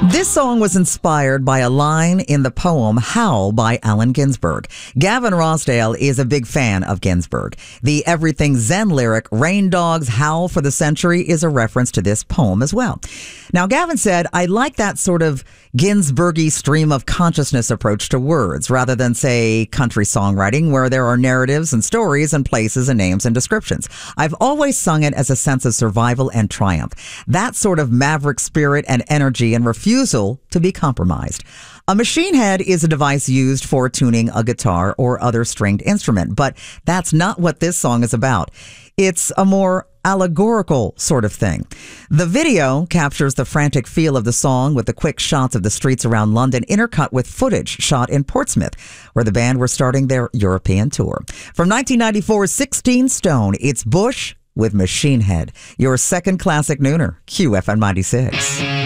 This song was inspired by a line in the poem Howl by Allen Ginsberg. Gavin Rossdale is a big fan of Ginsberg. The Everything Zen lyric, Rain Dogs Howl for the Century, is a reference to this poem as well. Now, Gavin said, I like that sort of Ginsbergy stream of consciousness approach to words, rather than, say, country songwriting, where there are narratives and stories and places and names and descriptions. I've always sung it as a sense of survival and triumph. That sort of maverick spirit and energy and refusal to be compromised. A machine head is a device used for tuning a guitar or other stringed instrument, but that's not what this song is about. It's a more allegorical sort of thing. The video captures the frantic feel of the song with the quick shots of the streets around London intercut with footage shot in Portsmouth, where the band were starting their European tour. From 1994's 16 Stone, it's Bush with Machine Head, your second classic nooner, QFM 96.